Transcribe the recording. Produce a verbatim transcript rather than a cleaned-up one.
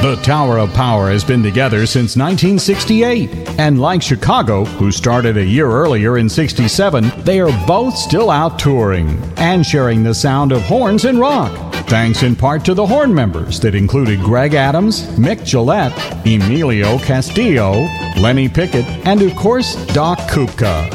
The Tower of Power has been together since nineteen sixty-eight. And like Chicago, who started a year earlier in sixty-seven, they are both still out touring and sharing the sound of horns and rock. Thanks in part to the horn members that included Greg Adams, Mick Gillette, Emilio Castillo, Lenny Pickett, and of course, Doc Kupka.